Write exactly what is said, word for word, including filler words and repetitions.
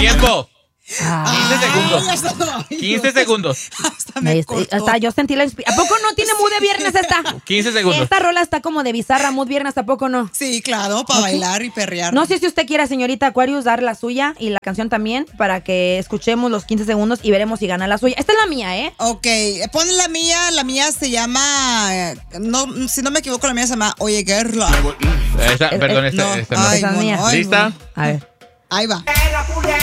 Tiempo. Ah. quince segundos. Ay, hasta- quince segundos. Hasta me Ahí está, cortó. hasta yo sentí la inspiración. ¿A poco no tiene mood de viernes esta? quince segundos. Esta rola está como de bizarra, mood viernes, ¿a poco no? Sí, claro, para Ok. bailar y perrear. No sé si usted quiera, señorita Aquarius, dar la suya y la canción también para que escuchemos los quince segundos y veremos si gana la suya. Esta es la mía, ¿eh? Ok, pon la mía, la mía se llama, eh, no, si no me equivoco, la mía se llama Oye Guerra. Esa, Eh, perdón, eh, esta, no. esta no. Ay, Esa es mono, mía. ay, ¿Lista? mono. A ver. Ahí va.